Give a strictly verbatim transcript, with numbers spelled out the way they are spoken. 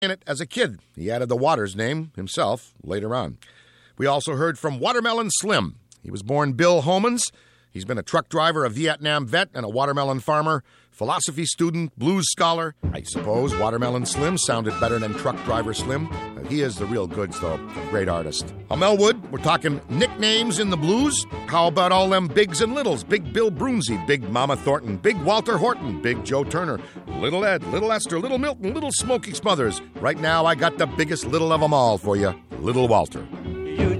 in it as a kid. He added the Waters name himself later on. We also heard from Watermelon Slim. He was born Bill Homans. He's been a truck driver, a Vietnam vet, and a watermelon farmer, philosophy student, blues scholar. I suppose Watermelon Slim sounded better than Truck Driver Slim. Uh, he is the real goods, though. A great artist. I'm Elwood. We're talking nicknames in the blues. How about all them bigs and littles? Big Bill Brunsey, Big Mama Thornton, Big Walter Horton, Big Joe Turner, Little Ed, Little Esther, Little Milton, Little Smokey Smothers. Right now, I got the biggest little of them all for you, Little Walter.